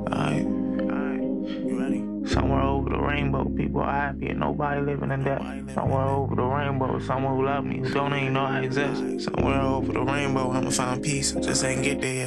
Alright, you ready? Somewhere over the rainbow, people are happy and nobody living in debt. Somewhere over the rainbow, someone who love me, who don't even know I exist. Somewhere over the rainbow, I'ma find peace, just ain't get there yet.